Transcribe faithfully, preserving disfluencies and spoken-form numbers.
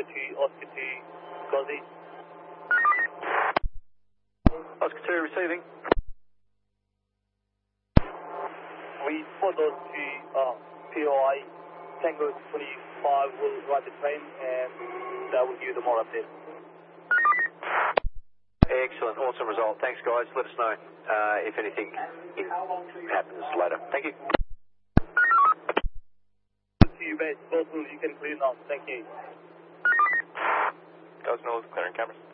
two, Oscar two, Gozzy. Oscar two receiving. We put those two uh, P O I, Tango twenty-five will ride the train and that will give you the more update. Excellent, awesome result. Thanks guys, let us know uh, if anything in, happens later. Thank you. See you base, both of you can clear now, thank you. Goes North, clearing cameras.